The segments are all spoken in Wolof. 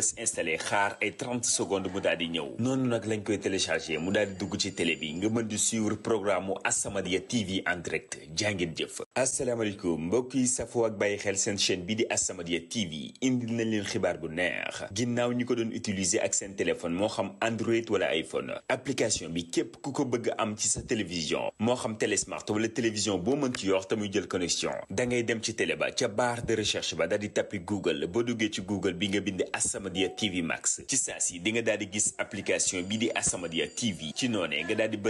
bës installé xaar ay 30 secondes mu daal di ñëw noonu nag lañ koy téléchargé mu daal di dugg ci télé bi nga mën di suivre programme mu As-Samadiyya TV en direct jàngeen jëf. asalaamaaleykum mbokk yi safoo ak bàyyi xel seen chaîne bi di As-Samadiyya TV indil nañ leen xibaar bu neex ginnaaw ñi ko doon utiliser ak seen téléphone moo xam Android wala iPhone application bi képp ku ko bëgg am ci sa télévision moo xam télé smart wala télévision boo mën ci yor te muy jël connexion da ngay dem ci télé ba ca barre de recherche ba daal di tappi Google boo duggee ci Google bi nga bind As-Samadiyya TV Max ci saa si di nga daal di gis application bi di As-Samadiyya TV ci noonee nga daal di bës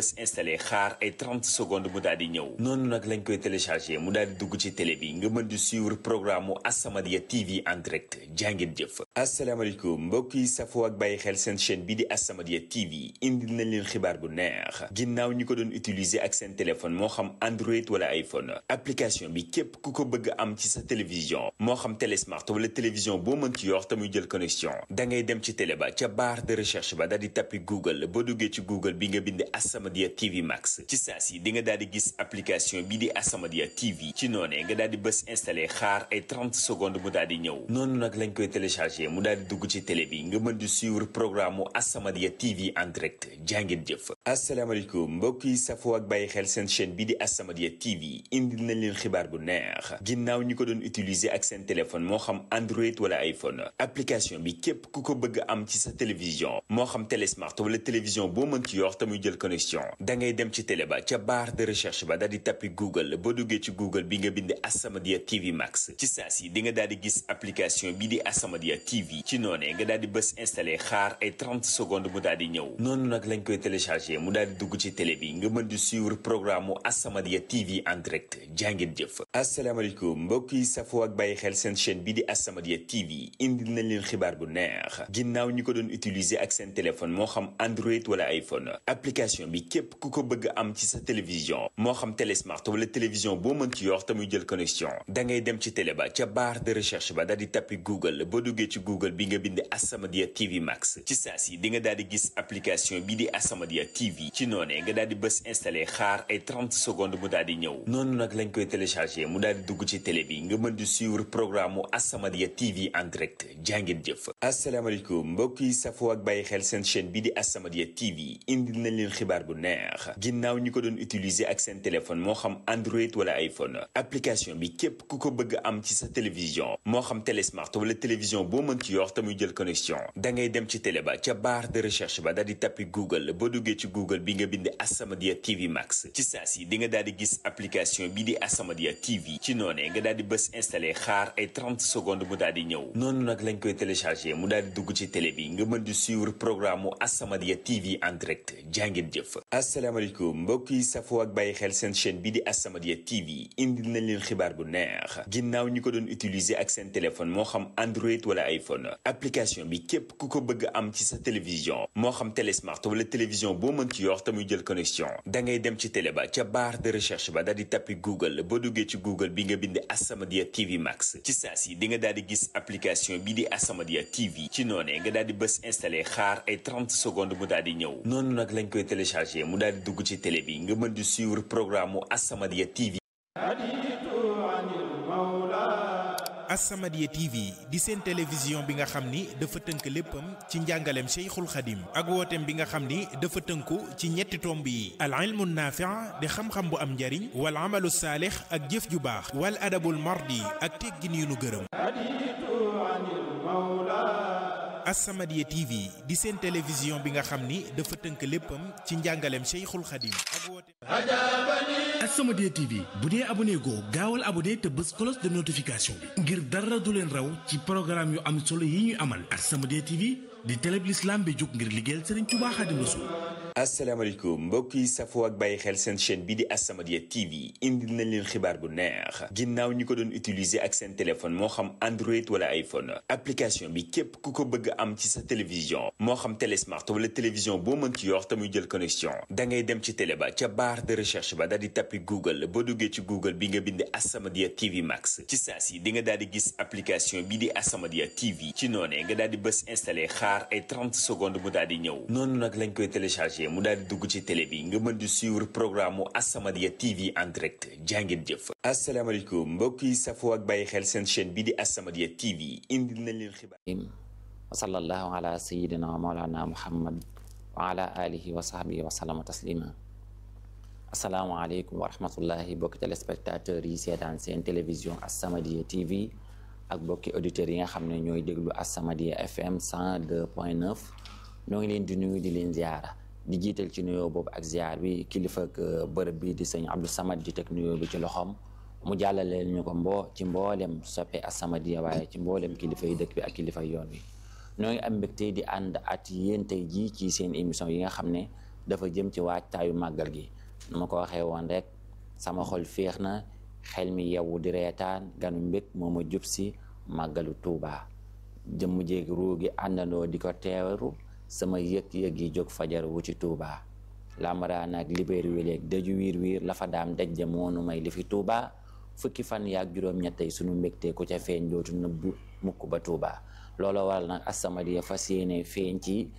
bës installé xaar ay 30 secondes mu daal di ñëw noonu nag lañ koy téléchargé mu daal di dugg ci télé bi nga mën di suivre programme mu As-Samadiyya TV en direct jàngeen jëf. asalaamaaleykum mbokk yi safoo ak bàyyi xel seen chaîne bi di As-Samadiyya TV indil nañ leen xibaar bu neex ginnaaw ñi ko doon utiliser ak seen téléphone moo xam Android wala iPhone application bi képp ku ko bëgg am ci sa télévision moo xam télé smart wala télévision boo mën ci yor te muy jël connexion da ngay dem ci télé ba ca barre de recherche ba daal di tappi Google boo duggee ci Google bi nga bind As-Samadiyya TV Max ci saa si di nga daal di gis application bi di As-Samadiyya TV ci noonee nga daal di bës installé xaar ay 30 secondes mu daal di ñëw noonu nag lañ koy téléchargé mu daal di dugg ci télé bi nga mën di suivre programme mu As-Samadiyya TV en direct jàngeen jëf. asalaamaaleykum mbokk yi safoo ak bàyyi xel seen chaîne bi di As-Samadiyya TV indil nañ leen xibaar bu neex ginnaaw ñi ko doon utiliser ak seen téléphone moo xam Android wala iPhone application bi képp ku ko bëgg am ci sa télévision moo xam télé smart wala télévision boo mën ci yor te muy jël connexion da ngay dem ci télé ba ca barre de recherche ba daal di tappi Google boo duggee ci Google bi nga bind As-Samadiyya TV Max ci saa si di nga daal di gis application bi di As-Samadiyya TV ci noonee nga daal di bës installé xaar ay 30 secondes mu daal di ñëw noonu nag lañ koy téléchargé mu daal di dugg ci télé bi nga mën di suivre programme mu As-Samadiyya TV en direct jàngeen jëf. asalaamaaleykum mbokk yi safoo ak bàyyi xel seen chaîne bi di As-Samadiyya TV indil nañ leen xibaar bu neex ginnaaw ñi ko doon utiliser ak seen téléphone moo xam Android wala iPhone application bi képp ku ko bëgg am ci sa télévision moo xam télé smart wala télévision boo mën ci yor te muy jël connexion da ngay dem ci télé ba ca barre de recherche ba daal di tappi Google boo duggee ci Google bi nga bind As-Samadiyya TV Max ci saa si di nga daal di gis application bi di As-Samadiyya TV ci noonee nga daal di bës installé xaar ay 30 secondes mu daal di ñëw noonu nag lañ koy téléchargé mu daal di dugg ci télé bi nga mën di suivre programme mu As-Samadiyya TV en direct jàngeen jëf. asalaamaaleykum mbokk yi safoo ak bàyyi xel seen chaîne bi di As-Samadiyya TV indil nañ leen xibaar bu neex ginnaaw ñi ko doon utiliser ak seen téléphone moo xam Android wala iPhone application bi képp ku ko bëgg am ci sa télévision moo xam télé smart wala télévision boo mën ci yor te muy jël connexion da ngay dem ci télé ba ca barre de recherche ba daal di tappi Google boo duggee ci Google bi nga bind As-Samadiyya TV Max ci saa si di nga daal di gis application bi di As-Samadiyya TV ci noonee nga daal di bës installé xaar ay 30 secondes mu daal di ñëw noonu nag lañ koy téléchargé mu daal di dugg ci télé bi nga mën di suivre programme mu As-Samadiyya TV en direct jàngeen jëf. asalaamaaleykum mbokk yi safoo ak bàyyi xel seen chaîne bi di As-Samadiyya TV indil nañ leen xibaar bu neex ginnaaw ñi ko doon utiliser ak seen téléphone moo xam Android wala iPhone application bi képp ku ko bëgg am ci sa télévision moo xam télé smart wala télévision boo mën ci yor te muy jël connexion da ngay dem ci télé ba ca barre de recherche ba daal di tappi Google boo duggee ci Google bi nga bind As-Samadiyya TV Max ci saa si di nga daal di gis application bi di As-Samadiyya TV ci noonee nga daal di bës installé xaar ay 30 secondes mu daal di ñëw noonu nag lañ koy téléchargé mu daal di dugg ci télé bi nga mën di suivre programme mu As-Samadiyya TV. As-Samadiyya TV di seen télévision bi nga xam ni dafa tënk léppam ci njàngaleem Cheikhul Khadim ak wooteem bi nga xam ni dafa tënku ci ñetti tomb yi al ilmu naafi' di xam-xam bu am njariñ wal amalu saalix ak jëf ju baax wal adabul mardi ak teggin yu nu gërëm. As-Samadiyya TV di seen télévision bi nga xam ni dafa tënk léppam ci njàngaleem Cheikhul Khadim ak wooteem. As-Samadiyya TV bu dee abonné goo gaawal abonné te bës cloche de notification bi ngir dara du leen raw ci programme yu am solo yi ñuy amal. As-Samadiyya TV di télé bi l'islam bi jóg ngir liggéeyal Serigne Touba Xaadimu Rasuul. asalaamaaleykum mbokk yi safoo ak bàyyi xel seen chaîne bi di As-Samadiyya TV indil nañ leen xibaar bu neex ginnaaw ñi ko doon utiliser ak seen téléphone moo xam Android wala iPhone application bi képp ku ko bëgg am ci sa télévision moo xam télé smart wala télévision boo mën ci yor te muy jël connexion da ngay dem ci télé ba ca barre de recherche ba daal di tappi Google boo duggee ci Google bi nga bind As-Samadiyya TV Max ci saa si di nga daal di gis application bi di As-Samadiyya TV ci noonee nga daal di bës installé xaar ay 30 secondes mu daal di ñëw noonu nag lañ koy téléchargé mu daal di dugg ci télé bi nga mën di suivre programme mu As-Samadiyya TV en direct jàngeen jëf. asalaamaaleykum mbokk yi safoo ak bàyyi xel seen chaîne bi di As-Samadiyya TV indil nañ leen xibaar. wa sallallahu ala sayyidina wa mawlana Muhammad wa ala alihi wa sahbihi wa sallama taslima. asalaamaaleykum wa rahmatullahi bokki téléspectateurs yi seetaan seen télévision As-Samadiyya TV ak bokki auditeurs yi nga xam ne ñooy déglu As-Samadiyya FM 102.9 ñoo ngi leen di nuyu di leen ziara di jiital ci nuyoo boobu ak ziar bi kilifa ak bërëb bi di sëñ Abdou Samad di teg nuyoo bi ci loxoom mu jàllaleel ñu ko ci mboolem soppe As-Samadiyya waaye ci mboolem kilifa yi dëkk bi ak kilifa yoon wi ñoo ngi am mbégte di ànd at yéen tey jii ci seen émission yi nga xam ne dafa jëm ci waajtaayu màggal gi nu ma ko waxee woon rek sama xol féex na xel mi yewwu di reetaan ganu mbég moo ma jub si màggalu Tuuba jëmm jéeg ruu gi àndandoo di ko teeru sama yëg-yëg yi jóg fajar wu ci Tuuba lambaraan ak libéer wileeg daju wiir la fa daam daj ja moonu may li fi Tuuba fukki fan yaag juróom-ñett yi sunu mbégte ku ca feeñ dootu nëbbu mukk ba Tuuba looloo waral nag As-Samadiyya fas yéene feeñ ci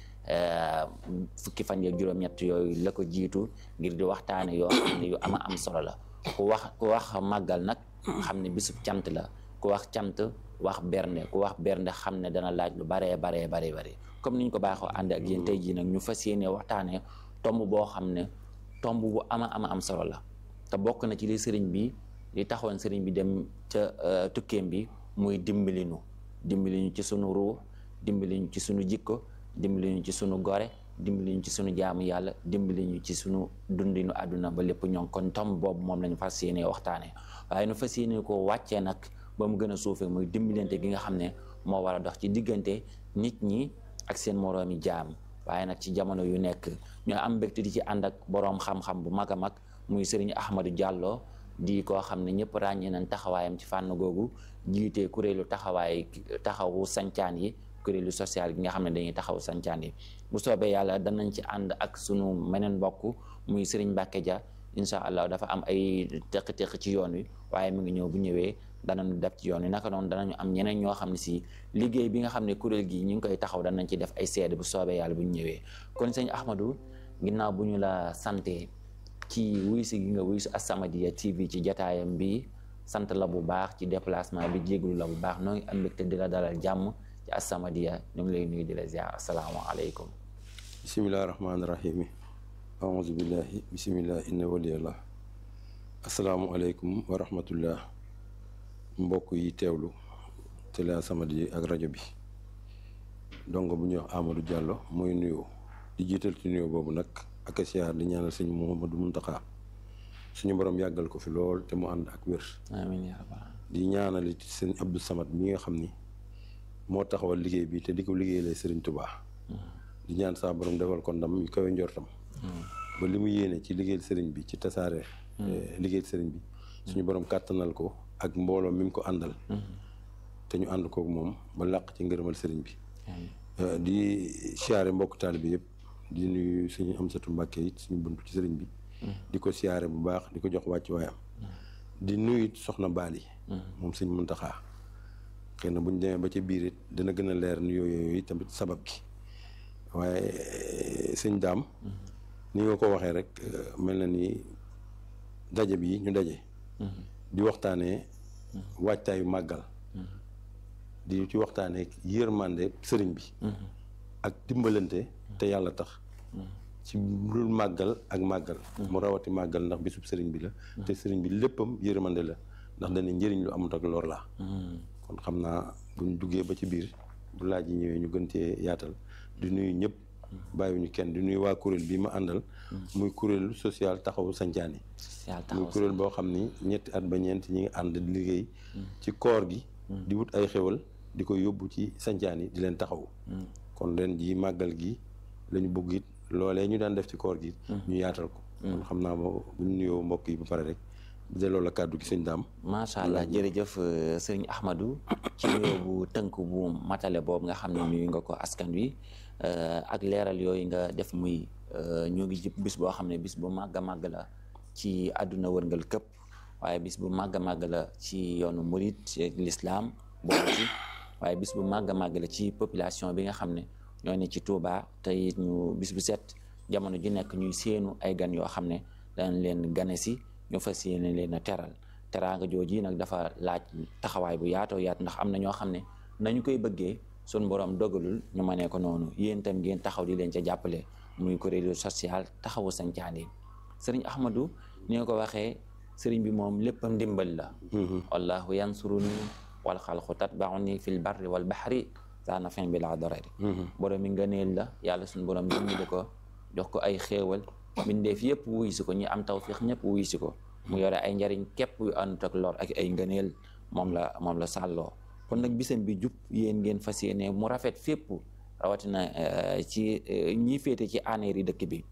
fukki fan yaag juróom-ñett yooyu la ko jiitu ngir di waxtaane yoo xam ne yu ama am solo la ku wax màggal nag xam ne bisub cant la ku wax cant wax bernde ku wax bernde xam ne dana laaj lu baree comme niñ ko baaxoo ànd ak yéen tey jii nag ñu fas yéene waxtaane tomb boo xam ne tomb bu ama am solo la te bokk na ci li sëriñ bi li taxoon sëriñ bi dem ca tukkeem bi muy dimbali ñu ci sunu ruux dimbali ñu ci sunu jikko dimbali ñu ci sunu gore dimbali ñu ci sunu jaamu yàlla dimbali ñu ci sunu dundinu àdduna ba lépp ñoŋ kon tomb boobu moom lañu fas yéene waxtaane waaye nu fas yéene ko wàccee nag ba mu gën a suufee muy dimbalante gi nga xam ne moo war a dox ci diggante nit ñi ak seen moroomi jaam waaye nag ci jamono yu nekk ñoo am mbégte di ci ànd ak boroom xam-xam bu mag a mag muy Serigne Ahmadou Diallo di koo xam ne ñëpp ràññee nañ taxawaayam ci fànn googu jiite kuréelu taxawu sancaan yi kuréelu social gi nga xam ne dañuy taxawu sancaan yi bu soobee yàlla danañ ci ànd ak sunu meneen mbokk muy Serigne Mbacke Dia incha allah dafa am ay teq-teq ci yoon wi waaye mu ngi ñëw bu ñëwee danañu def ci yoon wi naka noonu danañu am ñeneen ñoo xam ne si liggéey bi nga xam ne kuréel gi ñu ngi koy taxaw danañ ci def ay seede bu soobee yàlla bu ñu ñëwee kon sëñ Ahmadou ginnaaw bu ñu la sante ci wuy si gi nga wuy si As-Samadiyya TV ci jataayam bi sant la bu baax ci déplacement bi jéglu la bu baax noo ngi am mbégte di la dalal jàmm ci As-Samadiyya ñu ngi lay nuyu di la ziar asalaamaaleykum bismillahi rahmaani rahim aouzu billahi bismillah inna waliyallah asalaamualeykum wa rahmatullah mbokk yi teewlu télé As-Samadiyya ak rajo bi donc bu ñuy wax Amadou Diallo mooy nuyoo di jiital ci nuyoo boobu nag ak a siyaar di ñaanal sëñ Mouhamadou Mountakha suñu borom yàggal ko fi lool te mu ànd ak wér. amiin yaa rabbal di ñaanal it sëñ Abdou Samad mi nga xam ni moo taxawal liggéey bi te di ko liggéeyee Sëriñ Touba. di ñaan saa borom defal ko ndam yu kawe njortam. ba li mu yéene ci liggéeyal sëriñ bi ci tasaare. liggéeyal sëriñ bi suñu borom kàttanal ko ak mbooloo mi mu ko àndal. te ñu ànd kook moom ba làq ci ngërëmal sëriñ bi. di siyaare mbokk taalibe bi yëpp. di nuyu suñu Amsatu Mbàkke it suñu buntu ci sëriñ bi di ko siyaare bu baax di ko jox wàcc waayam di nuyu it soxna Baali moom sëñ Muntaxa xëy na buñ demee ba ca biir it dana gën a leer nuyoo yooyu tamit sabab gi waaye sëñ daam ni nga ko waxee rek mel na ni daje bi ñu daje di waxtaanee waajtaayu màggal di ci waxtaanee yërmande sëriñ bi ak dimbalante te yàlla tax ci lu màggal ak màggal mu rawati màggal ndax bisub sëriñ bi la te sëriñ bi léppam yërmande la ndax dañu njëriñ lu amut ak lor la kon xam naa buñ duggee ba ci biir bu laaj yi ñëwee ñu gën cee yaatal di nuyu ñëpp bàyyiwuñu kenn di nuyu waa kuréel bi ma àndal muy kuréelu social taxawu sancaan yi muy kuréel boo xam ni ñetti at ba ñeent ñi ngi ànd di liggéey ci koor gi di wut ay xewal di ko yóbbu ci sancaan yi di leen taxawu kon ren ji màggal gi lañu bëgg it loolee ñu daan def ci koor gi ñu yaatal ko kon xam naa bu ñu nuyoo mbokk yi ba pare rek delloo la kàddu gi sëñ daam macha allah jërëjëf sëñ Ahmadou ci nuyoo bu tënk bu matale boobu nga xam ne nuyu nga ko askan wi ak leeral yooyu nga def muy ñu ngi jëpp bis boo xam ne bis bu màgg a màgg la ci àdduna wërngal këpp waaye bis bu màgg a màgg la ci yoonu murit l'islam boobu ci waaye bis bu màgg a màgg la ci population bi nga xam ne ñoo ne ci Touba te it ñu bis bu set jamono ji nekk ñuy séenu ay gan yoo xam ne danañ leen gane si ñu fas yéene leen a teral teraanga jooji nag dafa laaj taxawaay bu yaatoo yaatu ndax am na ñoo xam ne nañu koy bëggee sun borom dogalul ñu mënee ko noonu yéen itam ngeen taxaw di leen ca jàppale muy kuréelu social taxawu sancaan yi sëriñ Ahmadou ni nga ko waxee sëriñ bi moom léppam ndimbal la wallahu yansuruni wal xalqu tatbauni fil barri wal bahri saana fin bi laa dorari borom mi ngëneel la yàlla suñu borom dimbali ko jox ko ay xéewal mbindeef yëpp wuy si ko ñi am tawfiix ñëpp wuy si ko mu yore ay njariñ képp yu àndut ak lor ak ay ngëneel moom la sàlloo kon nag bisam bi jub yéen ngeen fas yéene mu rafet fépp rawatina ci ñi féete ci aneer yi dëkk bi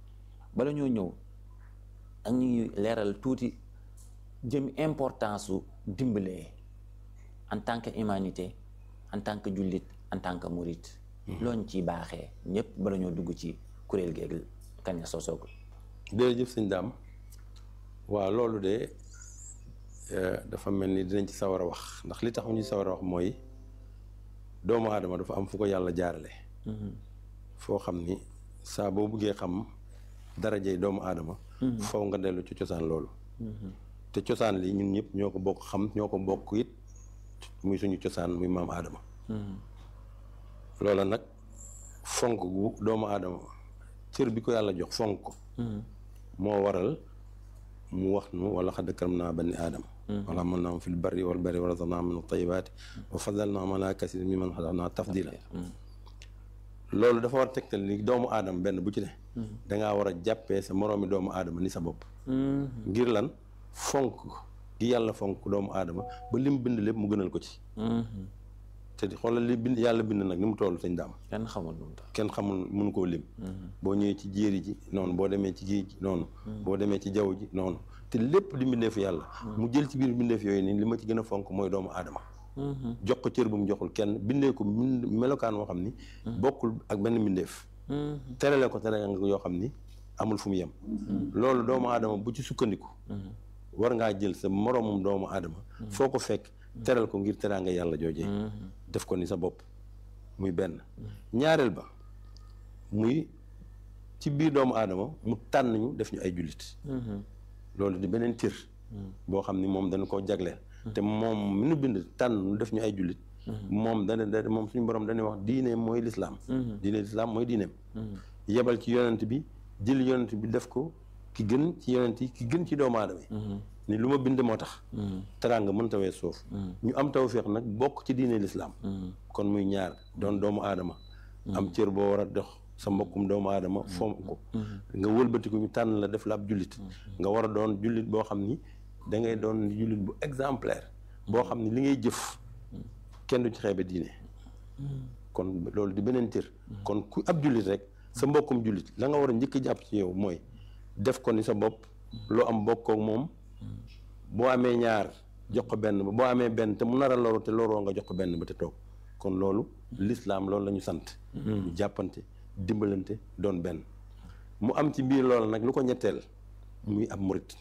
bala ñoo ñëw ak ñuy leeral tuuti jëm importance su dimbalee en tant que humanité en tant que jullit en tant que murit looñ ciy baaxee ñëpp bala ñoo dugg ci kuréel géeg kañ sosoo ko. jërëjëf sëñ Daam waaw loolu de dafa mel ni dinañ ci sawar a wax ndax li tax ñu sawar a wax mooy doomu aadama dafa am fu ko yàlla jaarale foo xam ni saa boo buggee xam darajey doomu aadama faw nga dellu ci cosaan loolu te cosaan li ñun ñëpp ñoo ko bokk xam ñoo ko bokk it muy suñu cosaan muy maam aadama loola nag fonk gu doomu aadama cër bi ko yàlla jox fonk ko moo waral mu wax nu wala xad karamnaa bani aadama wala mën naa fil barri wal bahri wa razaqnaahum min at-tayyibaati wa faddalnaahum alaa kasiirin mimman xalaqnaa tafdiila loolu dafa war a tegtal ni doomu aadama benn bu ci ne dangaa war a jàppee sa moroomi doomu aadama ni sa bopp ngir lan fonk gi yàlla fonk doomu aadama ba lim bind lépp mu gënal ko ci te di xoolal li bind yàlla bind nag ni mu toll sëñ Daam kenn xamul mënu koo lim boo ñëwee ci jéeri ji noonu boo demee ci géej ji noonu boo demee ci jaww ji noonu te lépp di mbindeefu yàlla mu jël ci biir mbindeef yooyu nii li ma ci gën a fonk mooy doomu aadama jox ko cër bu mu joxul kenn bindee ko melokaan moo xam ni bokkul ak benn mbindeef terale ko tere nga yoo xam ni amul fu mu yem loolu doomu aadama bu ci sukkandiku war ngaa jël sa moroomum doomu aadama foo ko fekk teral ko ngir teraanga yàlla joojee def ko ni sa bopp muy benn ñaareel ba muy ci biir doomu aadama mu tànn ñu def ñu ay jullit loolu di beneen cër boo xam ni moom dañu koo jagleel te moom mi nu bind tànn ñu def ñu ay jullit moom moom suñu borom dañuy wax diine mooy lislaam diine lislaam mooy diineem yebal ci yonent bi jël yonent bi def ko ki gën ci yonent yi ki gën ci doomu aadama yi ni lu ma bind moo tax teraanga mënta wees suuf ñu am tawféex nag bokk ci diine lislaam kon muy ñaar doon doomu aadama am cër boo war a dox sa mbokkum doomu aadama foom ko nga wëlbatiku ñu tànn la def la ab jullit nga war a doon jullit boo xam ni da ngay doon jullit bu exemplaire boo xam ni li ngay jëf kenn du ci xeebe diine kon loolu di beneen cër kon ku ab jullit rek sa mbokkum jullit la nga war a njëkk a jàpp ci yow mooy def ko ni sa bopp loo am bokkoo moom boo amee ñaar jox ko benn ba boo amee benn te mu nar a loru te loroo nga jox ko benn ba te toog kon loolu lislaam loolu la ñu sant ñu jàppante dimbalante doon benn mu am ci biir loolu nag lu ko ñetteel muy ab murit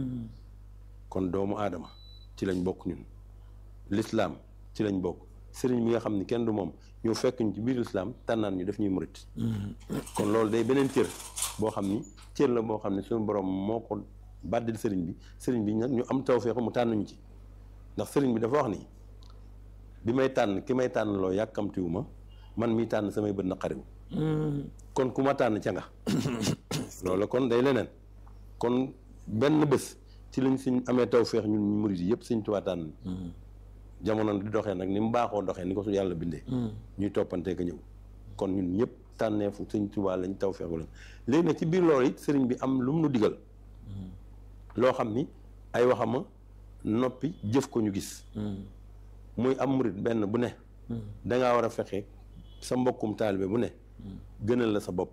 kon doomu aadama ci lañ bokk ñun lislaam ci lañ bokk sëriñ bi nga xam ni kenn du moom ñu fekk ñu ci biir lislaam tànnaan ñu def ñuy murit kon loolu day beneen cër boo xam ni cër la boo xam ne suñu borom moo ko bàddil sëriñ bi nag ñu am tawfeex mu tànn ñu ci ndax sëriñ bi dafa wax ni bi may tànn ki may tànn loo yàkkamtiwu ma man miy tànn samay bët naqariwu kon ku ma tànn ca nga loolu kon day leneen kon benn bés ci lañ suñ amee tawfeex ñun ñu murid yi yëpp Sëriñ Tuubaa tànn jamono di doxee nag ni mu baaxoo doxee ni ko su yàlla bindee ñuy toppantee ka ñëw kon ñun ñëpp tànneefu Sëriñ Tuubaa lañ tawfeexu lañ léegi nag ci biir loolu it sëriñ bi am lu mu nu digal loo xam ni ay waxama noppi jëf ko ñu gis muy am murid benn bu ne dangaa war a fexe sa mbokkum taalibe bu ne gënal la sa bopp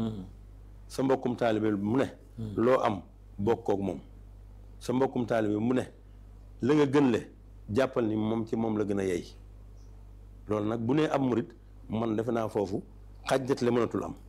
sa mbokkum taalibe mu ne loo am bokkook moom sa mbokkum taalibe mu ne la nga gën le jàppal ni moom ci moom la gën a yey loolu nag bu nee am murid man defe naa foofu xàjjat le mënatul am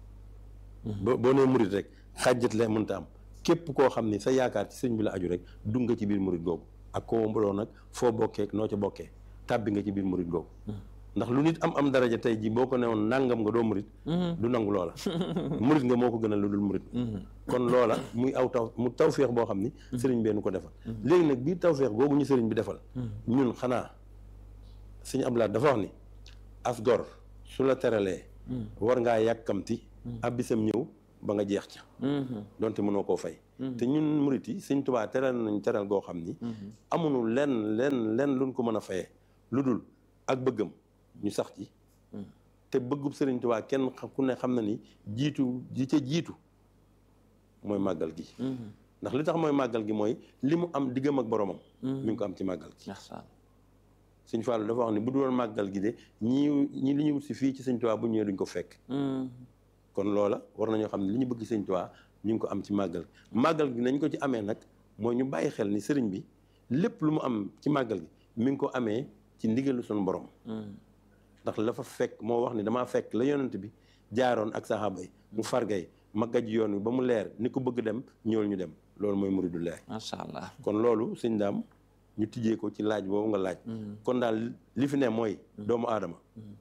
boo nee murid rek xàjjat le mënta am képp koo xam ni sa yaakaar ci sëñ bi la aju rek dugg nga ci biir murid googu ak koo mbaloo nag foo bokkee noo ca bokkee tàbbi nga ci biir murid googu ndax lu nit am daraja tey ji boo ko newoon nangam nga doo murid du nangu loola murid nga moo ko gënal lu dul murid kon loola muy aw mu tawféex boo xam ni sëriñ bee nu ko defal léegi nag biir tawféex googu ñu sëriñ bi defal ñun xanaa sëñ Abdoulaye dafa wax ni as gor su la teralee war ngaa yàkkamti ab bisam ñëw ba nga jeex ca donte mënoo koo fay te ñun murit yi Sëñ Tuubaa teral nañ teral goo xam ni amuñu lenn luñ ko mën a fayee lu dul ak bëggam ñu sax ci te bëggub Sëriñ Tuubaa kenn ku ne xam na ni jiitu mooy màggal gi ndax li tax mooy màggal gi mooy li mu am diggam ak boromam mi ngi ko am ci màggal gi Sëñ Fallu dafa wax ni bu dul màggal gi de ñi li ñu wut si fii ci Sëñ Tuubaa bu ñëwee duñ ko fekk kon loola war nañoo xam ne li ñu bëgg Sëñ Tuubaa ñu ngi ko am ci màggal màggal gi nañ ko ci amee nag mooy ñu bàyyi xel ni sëriñ bi lépp lu mu am ci màggal gi mi ngi ko amee ci ndigalu suñu borom ndax la fa fekk moo wax ni damaa fekk la yonent bi jaaroon ak saxaaba yi mu fargay ma gaj yoon wi ba mu leer ni ko bëgg dem ñëwal ñu dem loolu mooy muridullahi macha allah. kon loolu sëñ daam ñu tijjee ko ci laaj boobu nga laaj kon daal li fi ne mooy doomu aadama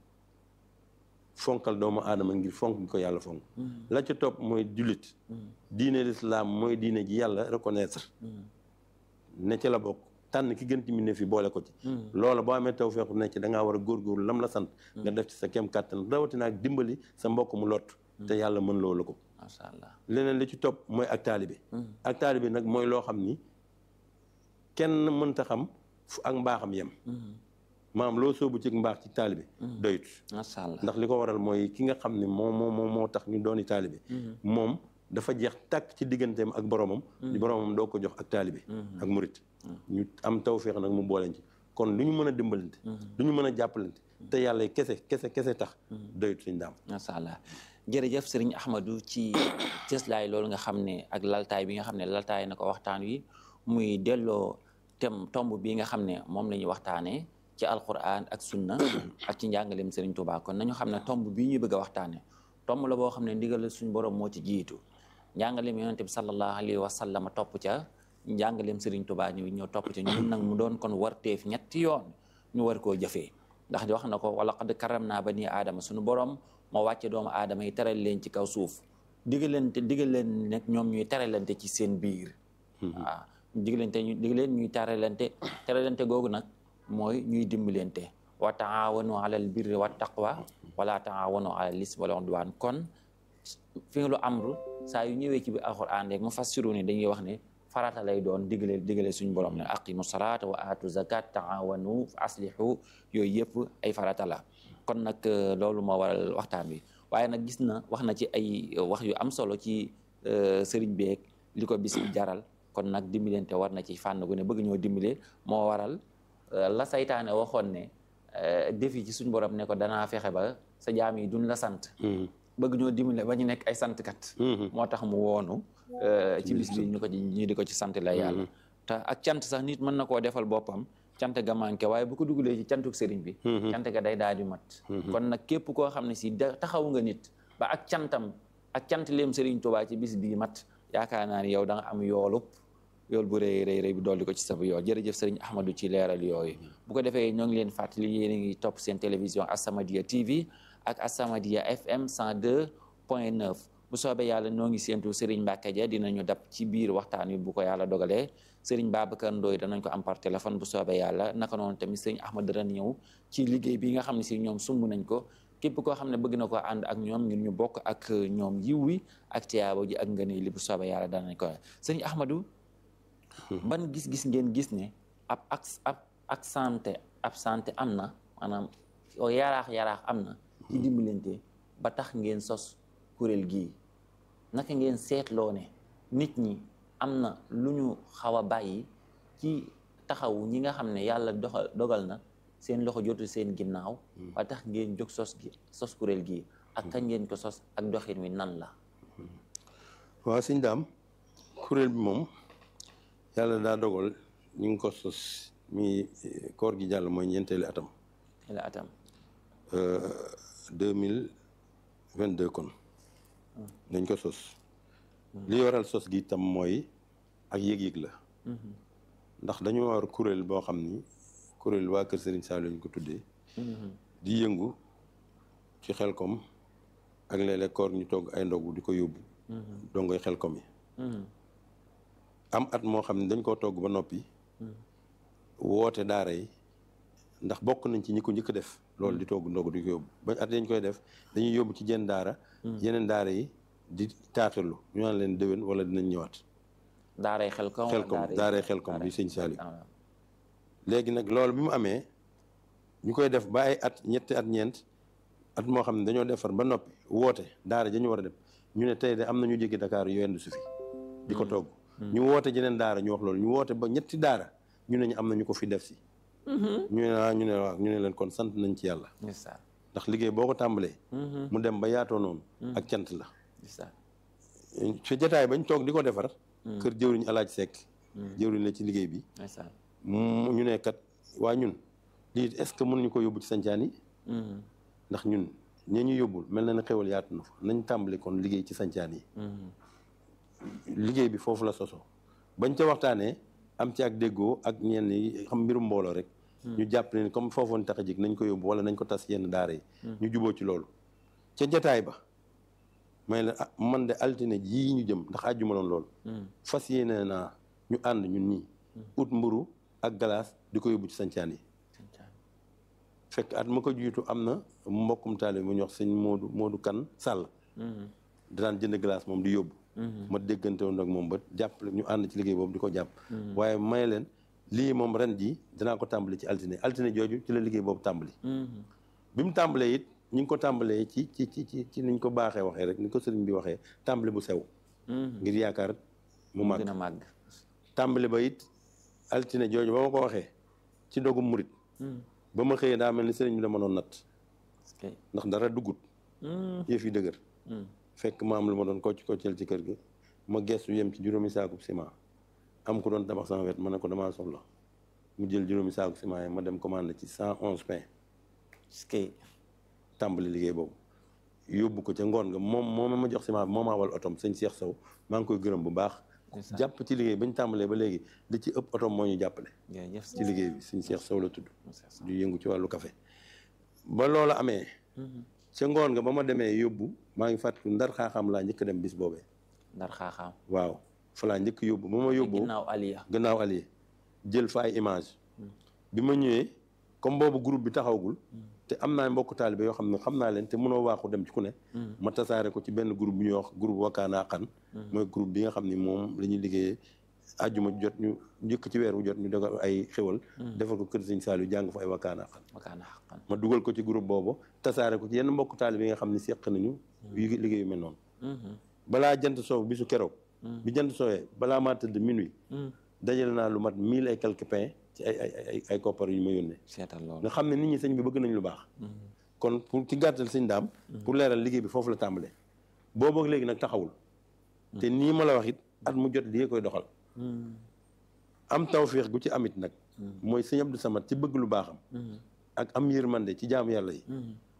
fonkal doomu aadama ngir fonk gi ko yàlla fonk la ca topp mooy jullit diine lislaam mooy diine ji yàlla reconnaître ne ci la bokk tànn ki gën ci mbindéef fi boole ko ci loola boo amee taw feexu ne ci da ngaa war a góorgóorlu lam la sant nga def ci sa kem kàttan rawatina ak dimbali sa mbokk mu lott te yàlla mën loo la ko macha allah. leneen li ci topp mooy ak taalibe ak taalibe nag mooy loo xam ni kenn mënta xam fu ak mbaaxam yem maanaam loo soobu ci mbaax ci taalibe doyut macha allah. ndax li ko waral mooy ki nga xam ne moo tax ñu dooni taalibe moom dafa jeex tàkk ci digganteem ak boromam di boromam doo ko jox ak taalibe ak murit ñu am tawféex nag mu booleen ci kon lu ñu mën a dimbalante lu ñu mën a jàppalante te yàlla kese tax doyut suñ daam macha allah. jërëjëf sëriñ Ahmadou ci cëslaay loolu nga xam ne ak laltaay bi nga xam ne laltaay na ko waxtaan wi muy delloo tomb bi nga xam ne moom la ñuy waxtaanee ci alquran ak sunna ak ci njàngaleem sëriñ Touba kon nañu xam ne tomb bii ñuy bëgg a waxtaanee tomb la boo xam ne ndigal suñ borom moo ci jiitu njàngaleem yonente bi sallallahu alayhi wa sallam topp ca njàngaleem sëriñ Touba ñëw topp ca ñun nag mu doon kon warteef ñetti yoon ñu war koo jëfee ndax di wax na ko wala qad karam naa bani aadama suñu borom moo wàcce doomu aadama yi teral leen ci kaw suuf digal leen nag ñoom ñuy teralante ci seen biir waaw digal leen ñuy teralante googu nag mooy ñuy dimbalante wa taawanu alal birri wa taqwa wala taawanu alal ismi wal udwan kon fi lu amru saa yu ñëwee ci biir alxuraan rek mu fassiru ni dañuy wax ne farata lay doon digale suñu borom ne aqimu salaata wa aatu zakat taawanu aslihu yooyu yëpp ay farata la kon nag loolu moo waral waxtaan wi waaye nag gis na wax na ci ay wax yu am solo ci sëriñ beeg li ko bis bi jaral kon nag dimbalante war na ci fànn gu ne bëgg ñoo dimbale moo waral la saytaane waxoon ne defi ci suñu borom ne ko danaa fexe ba sa jaam yi duñ la sant bëgg ñoo dimbale ba ñu nekk ay santkat moo tax mu woonu ci bis bi ñu di ko ci sant la yàlla te ak cant sax nit mën na koo defal boppam cant ga manqué waaye bu ko dugalee ci cantuk sëriñ bi cant ga day daal di mat kon nag képp koo xam ne si taxaw nga nit ba ak cant leem sëriñ Tuubaa ci bis bii mat yaakaar naa ni yow da nga am yool bu rëy bi dolli ko ci sa yool jërëjëf sëriñ Ahmadou ci leeral yooyu bu ko defee ñoo ngi leen fàttali yéen a ngi topp seen télévision As-Samadiyya TV ak As-Samadiyya FM 102.9 bu soobee yàlla noo ngi séentu Serigne Mbacke Dia dinañu dab ci biir waxtaan wi bu ko yàlla dogalee Serigne Babacar Ndoye danañ ko am par téléphone bu soobee yàlla naka noonu tamit Serigne Ahmad dana ñëw ci liggéey bi nga xam ne si ñoom sumb nañ ko képp koo xam ne bëgg na ko ànd ak ñoom ngir ñu bokk ak ñoom yiw wi ak tiyaaba ji ak ngëneel li bu soobee yàlla danañ ko Serigne Ahmadou ban gis-gis ngeen gis ne ab santé am na maanaam yaraax am na ci dimbalante ba tax ngeen sos kuréel gii naka ngeen seetloo ne nit ñi am na lu ñu xaw a bàyyi ci taxawu ñi nga xam ne yàlla dogal na seen loxo jotul seen ginnaaw ba tax ngeen jóg sos kuréel gii ak kañ ngeen ko sos ak doxin wi nan la waaw sëñ daam kuréel bi moom yàlla daa dogal ñu ngi ko sos mi koor gi jàll mooy ñeenteeli atam 2022 kon dañ ko sos li waral sos gi itam mooy ak yëg-yëg la ndax dañu war kuréel boo xam ni kuréel waa kër Serigne Saliou lañ ko tuddee di yëngu ci xelkom ak léeg-léeg koor ñu togg ay ndogu di ko yóbbu dongoy xelkom yi am at moo xam ne dañ koo togg ba noppi woote daara yi ndax bokk nañ ci ñi ko njëkk def loolu di togg ndogu di ko yóbbu bañ at dañ koy def dañuy yóbbu ci jenn daara yeneen daara yi di taaxirlu ñu naan leen déwén wala dinañ ñëwaat daaray xelkom bi sëñ Saliou léegi nag loolu bi mu amee ñu koy def ba ay at ñetti at ñeent at moo xam ne dañoo defar ba noppi woote daara ja ñu war a def ñu ne tey de am na ñu jóge Dakar yu yendu su fi di ko togg ñu woote jeneen daara ñu wax loolu ñu woote ba ñetti daara ñu ne ñu am na ñu ko fi def si ñu ne leen kon sant nañ ci yàlla ndax liggéey boo ko tàmbalee mu dem ba yaatoo noonu ak cant la ca jataay bañ toog di ko defar kër jëwriñ Alaaj Sekk jëwriñ la ci liggéey bi ñu ne kat waa ñun lii est-ce que mënuñu ko yóbbu ci sancaan yi ndax ñun ñee ñu yóbbul mel na ne xewal yaatu na fa nañ tàmbali kon liggéey ci sancaan yi liggéey bi foofu la soso bañ ca waxtaanee am ci ak déggoo ak ñenn yi xam mbirum mbooloo rek ñu jàpp ne comme foofoon tax a jig nañ ko yóbbu wala nañ ko tas yenn daara yi ñu juboo ci loolu ca jataay ba may la man de altine jii ñu jëm ndax àjjuma loon loolu fas yéene naa ñu ànd ñun ñii ut mburu ak galaas di ko yóbbu ci sancaan yi fekk at ma ko jiitu am na mbokkum taalibe mu ñu wax sëñ Moodu Kan Sàll daan jënd glace moom di yóbbu ma déggante woon ak moom ba jàppale ñu ànd ci liggéey boobu di ko jàpp waaye may leen lii moom ren ji dinaa ko tàmbali ci altine jooju ci la liggéey boobu tàmbali bi mu tàmbalee it ñu ngi ko tàmbalee ci niñ ko baaxee waxee rek ni ko sëriñ bi waxee tàmbali bu sew ngir yaakaar mu màgg tàmbali ba it altine jooju ba ma ko waxee ci dogum murit ba ma xëyee daa mel ni sëriñ bi dama doon natt ndax dara duggut yëf yi dëgër fekk ma am lu ma doon koccel ci kër gi ma gestu yem ci juróomi saakub ciment am ko doon tabax sama wet ma ne ko damaa soxla mu jël juróomi saakub ciment yi ma dem commandé ci 111 pain tàmbali liggéey boobu yóbbu ko ca ngoon nga moom ma jox ciment bi moo ma wal otom sëñ Cheikh Sow maa ngi koy gërëm bu baax jàpp ci liggéey bañ tàmbalee ba léegi li ci ëpp otom moo ñu jàppale ci liggéey bi sëñ Cheikh Sow la tudd du yëngu ci wàllu café ba loola amee ca ngoon nga ba ma demee yóbbu maa ngi fàttaliku ndar xaaxaam laa njëkk dem bis boobee ndar xaaxaam waaw fa laa njëkk yóbbu ba ma yóbbu gannaaw aliya jël fa ay image bi ma ñëwee comme boobu groupe bi taxawgul te am naa mbokk taalibe yoo xam ne xam naa leen te mënoo waaxu dem ci ku ne ma tasaare ko ci benn groupe bu ñuy wax groupe Wakana Xan mooy groupe bi nga xam ne moom la ñuy liggéeyee àjjuma jot ñu njëkk ci weer wu jot ñu dogal ay xéwal defal ko kër Sëñ Saliou jàng fa ay Wakana Xan ma dugal ko ci groupe boobu tasaare ko ci yenn mbokk taalibe yi nga xam ne seq nañu yu liggéey yu mel noonu balaa jant soow bisu keroog bi jant soowee balaa maa tëdd minuit dajale naa lu mat 1000 et quelques pain ci ay koppar yu ma yónnee nga xam ne nit ñi sëñ bi bëgg nañ lu baax kon pour ci gàttal sëñ daam pour leeral liggéey bi foofu la tàmbalee boobu léegi nag taxawul te nii ma la wax it at mu jot lii koy doxal am tawféex gu ci amit nag mooy sëñ Abdou Samad ci bëgg lu baaxam ak am yërmande ci jaamu yàlla yi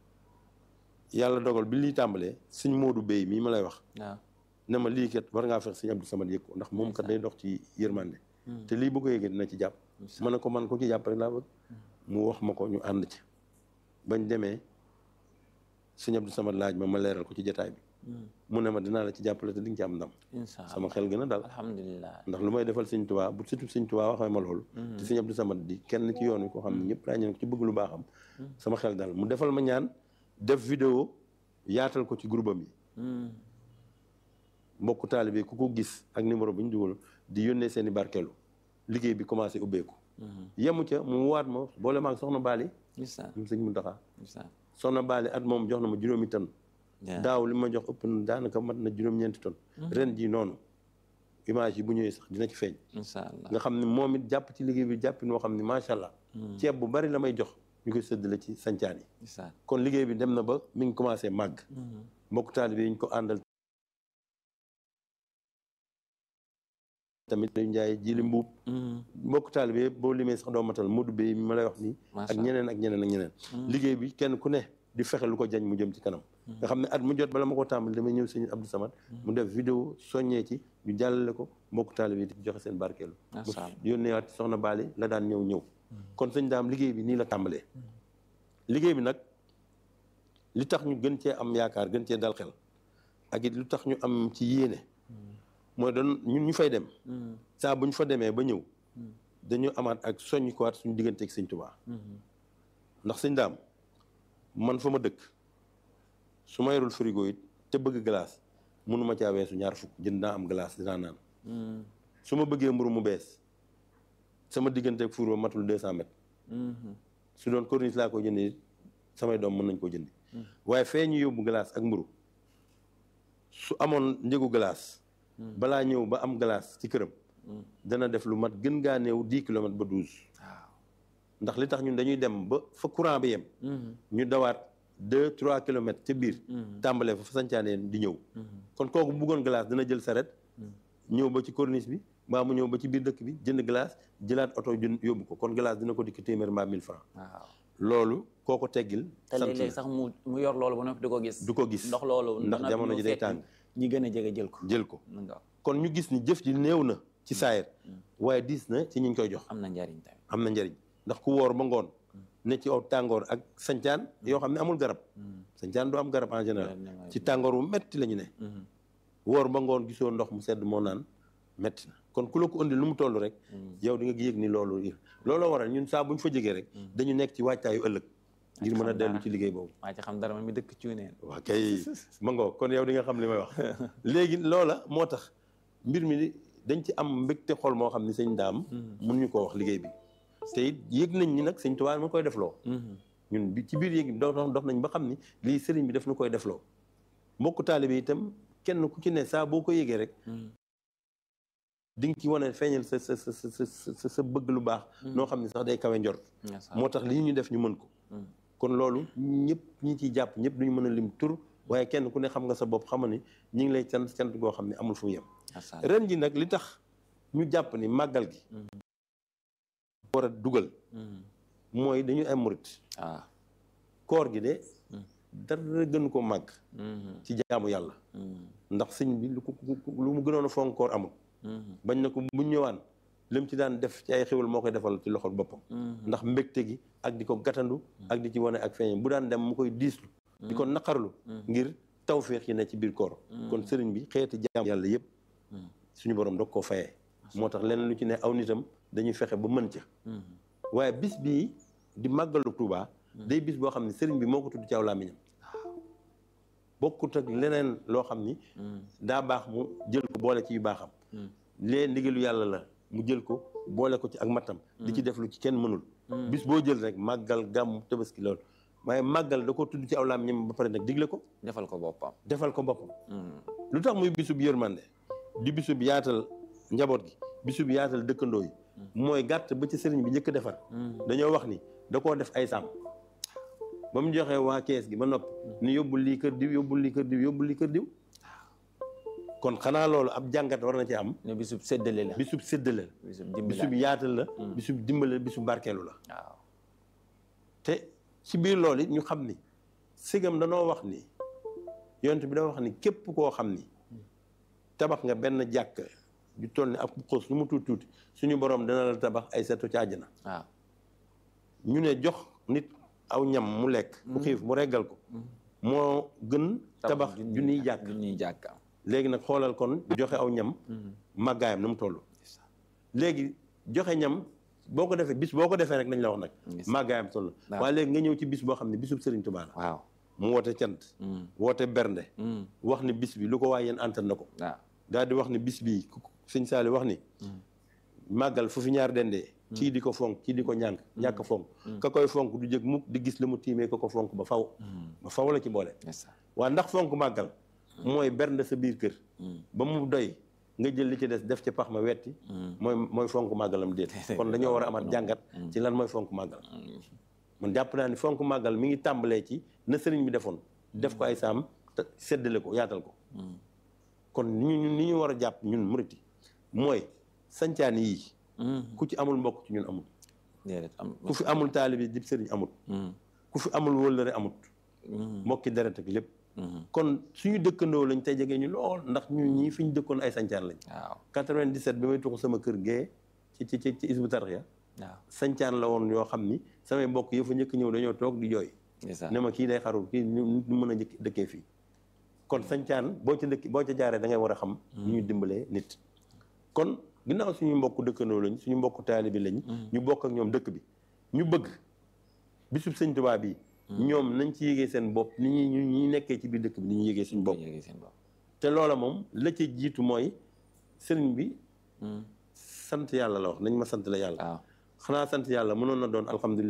yàlla dogal bi lii tàmbalee sëñ Moodu Bey mii ma lay wax ne ma lii kat war ngaa fex sëñ Abdou Samad yëg ko ndax moom kat day dox ci yërmande te lii bu ko yëgee dina ci jàpp ma ne ko man ko ci jàpp rek laa bëgg mu wax ma ko ñu ànd ci bañ demee sëñ Abdou Samad laaj ma leeral ko ci jataay bi mu ne ma dinaa la ci jàppale te di nga ci am ndam sama xel gën a dal alhamdulilah ndax lu may defal sëñ Tuubaa bu surtout sëñ Tuubaa waxee ma loolu te sëñ Abdou Samad di kenn ci yoon wi koo xam ne ñëpp ràññee ko ci bëgg lu baaxam sama xel dal mu defal ma ñaan def vidéo yaatal ko ci groupe am yi mbokku taalibe ku ko gis ak numéro bi ñu dugal di yónnee seen i barkeelu liggéey bi commencé ubbeeku yemu ca mu waat ma boole maag soxna Baali mu sëñ Muntaxa soxna Baali at moom jox na ma juróomi tonn daaw li ma jox ëpp na daanaka mat na juróom-ñeenti tonn ren ji noonu image yi bu ñëwee sax dina ci feeñ nga xam ne moom it jàpp ci liggéey bi jàpp noo xam ne macha allah ceeb bu bari la may jox ñu koy séddale ci sancaan yi kon liggéey bi dem na ba mi ngi commencé màgg mbokk taalibe yi ñu ko àndal tamit dañu njaay jili mbuub mbokk taalibe yëpp boo limee sax doo matal Modou Bey mi ma lay wax nii ak ñeneen liggéey bi kenn ku ne di fexe lu ko jañ mu jëm ci kanam nga xam ne at mu jot bala ma ko tàmbali damay ñëw sëñ Abdou Samad mu def vidéo soññee ci ñu jàllale ko mbokk taalibe yi di joxe seen barkeelu yónneewaat soxna Baali la daan ñëw kon sëñ daam liggéey bi nii la tàmbalee liggéey bi nag li tax ñu gën cee am yaakaar gën cee dal xel ak it lu tax ñu am ci yéene mooy doon ñun ñu fay dem saa bu ñu fa demee ba ñëw dañu amaat ak soññ ko waat suñu diggante ak sëñ Tuubaa ndax sëñ daam man fa ma dëkk su ma yorul frigo it te bëgg glace mënuma caa weesu 20 jënd naa am glace dinaa naan su ma bëggee mburu mu bees sama diggante ak four ba matul 200 mètres su doon corniche laa ko jëndee samay doom mën nañ koo jëndi waaye fee ñu yóbbu glace ak mburu su amoon njëgu glace balaa ñëw ba am glace ci këram dana def lu mat gën gaa néew 10 kilomètres ba 12 ndax li tax ñun dañuy dem ba fa courant bi yem ñu dawaat 2-3 kilomètres ca biir tàmbalee fa sancaanee di ñëw kon kooku bu bëggoon glace dina jël saret ñëw ba ci corniche bi mbaa mu ñëw ba ci biir dëkk bi jënd glace jëlaat oto yóbbu ko kon glace dina ko dikk téeméer mbaa 1000 francs waaw loolu koo ko teggil te léeg-léeg sax mu yor loolu ba noppi du ko gis du ko gis ndax loolu ndax jamono ji day tàng ñi gën a jege jël ko kon ñu gis ni jëf ji néew na ci saayir waaye diis na ci ñi ñu koy jox am na njariñ tamit am na njariñ ndax ku woor ba ngoon ne ci aw tàngoor ak sancaan yoo xam ne amul garab sancaan du am garab en général ci tàngoor wu metti la ñu ne woor ba ngoon gisoo ndox mu sedd moo naan metti na kon ku la ko indi lu mu toll rek yow di nga yëg ni looloo waral ñun saa bu ñu fa jógee rek dañu nekk ci waajtaayu ëllëg ngir mën a dellu ci liggéey boobu maa ci xam dara man mi dëkk cuuneen waaw kay ma ngoo kon yow di nga xam li may wax léegi loola moo tax mbir mi dañ ci am mbégte xol moo xam ni sëñ daam mënuñu koo wax liggéey bi te it yëg nañ ni nag sëñ Tuubaa mu koy defloo ñun bi ci biir yéeg bi dox nañ ba xam ni lii sëriñ bi daf nu koy defloo mbokku taalibe itam kenn ku ci ne saa boo ko yëgee rek di nga ci wane feeñal sa bëgg lu baax noo xam ne sax day kawe njort moo tax lii ñu def ñu mën ko kon loolu ñëpp ñi ciy jàpp ñëpp duñu mën a lim tur waaye kenn ku ne xam nga sa bopp xam ni ñi ngi lay cant goo xam ne amul fu mu yem ren ji nag li tax ñu jàpp ni màggal gi war a dugal mooy dañu ay murit koor gi de dara gën ko màgg ci jaamu yàlla ndax sëñ bi lu mu gënoon a fonk koor amul bañ na ko bu ñëwaan lim ci daan def ci ay xéwal moo koy defal ci loxol boppam ndax mbégte gi ak di ko gàttandu ak di ci wane ak feeñ bu daan dem mu koy diislu di ko naqarlu ngir tawféex yi ne ci biir koor kon sëriñ bi xeeti jaam yàlla yëpp suñu borom dog koo fayee moo tax leneen lu ci ne aw nitam dañuy fexe ba mën ca waaye bis bii di màggalu Tuubaa day bis boo xam ne sëriñ bi moo ko tudd ci aw làmmiñam bokkut ak leneen loo xam ni daa baax mu jël ko boole ci yu baaxam lee ndigalu yàlla la mu jël ko boole ko ci ak mattam di ci def lu ci kenn mënul bis boo jël rek màggal gàmm tabaski loolu waaye màggal da ko tudd ci aw làmmiñam ba pare nag digle ko defal ko boppam lu tax muy bisub yërmande di bisub yaatal njaboot gi bisub yaatal dëkkandoo yi mooy gàtt ba ci sëriñ bi njëkk defar dañoo wax ni da koo def ay sàmm ba mu joxee waa kees gi ba noppi ni yóbbul lii kër diw yóbbul lii kër diw yóbbul lii kër diw kon xanaa loolu ab jàngat war na ci am ne bisub séddale la bisub yaatal la bisub dimbale la bisub barkeelu la waaw te ci biir loolu it ñu xam ni sigam danoo wax ni yonent bi dafa wax ni képp koo xam ni tabax nga benn jàkk ju toll ni ak xos lu mu tuuti tuuti suñu borom dana la tabax ay setu ci àjjana waaw ñu ne jox nit aw ñam mu lekk ku xiif mu reggal ko moo gën tabax junniy jàkk léegi nag xoolal kon joxe aw ñam màggaayam na mu toll léegi joxe ñam boo ko defee bis boo ko defee rek nañ la wax nag màggaayam toll waaye léegi nga ñëw ci bis boo xam ne bisub Sëriñ Tuubaa la waaw mu woote cant woote bernde wax ni bis bi lu ko waay yéen antan na ko daal di wax ni bis bi sëñ Saali wax ni màggal fu fi ñaar dendee kii di ko fonk kii di ko ñàkk fonk ka koy fonk du jëg mukk di gis la mu tiimee ko fonk ba faw la ci boole waa ndax fonk màggal mooy bernde sa biir kër ba mu doy nga jël li ci des def ci pax ma wetti mooy fonk màggalam déet kon dañoo war a amaat jàngat ci lan mooy fonk màggal man jàpp naa ni fonk màggal mi ngi tàmbalee ci na sëriñ bi defoon def ko ay saam te séddale ko yaatal ko kon ni ñu war a jàpp ñun murit yi mooy sancaan yii ku ci amul mbokk ci ñun amul ku fi amul taalibe di sëriñ amut ku fi amul wëllëre amut mbokki deret ak lépp kon suñu dëkkandoo lañ tey jege ñu lool ndax ñu ñii fi ñu dëkkoon ay sancaan lañ waaw 97 bi may tuxu sama kër gee ci Hizbut Tarqiyyah waaw sancaan la woon yoo xam ni samay mbokk yi fa njëkk ñëw dañoo toog di jooy ne ma kii day xarul kii ñu mën a dëkkee fii kon sancaan boo ca jaaree da ngay war a xam ñu ñu dimbalee nit kon ginnaaw suñu mbokk dëkkandoo lañ suñu mbokk taalibe lañ ñu bokk ak ñoom dëkk bi ñu bëgg bisub Sëñ Tuubaa bi ñoom nañ ci yégee seen bopp ni ñi nekkee ci biir dëkk bi ni ñu yégee suñu bopp te loola moom la ca jiitu mooy sëriñ bi sant yàlla la wax nañ ma sant la yàlla xanaa sant yàlla mënoon na doon alhamdulilah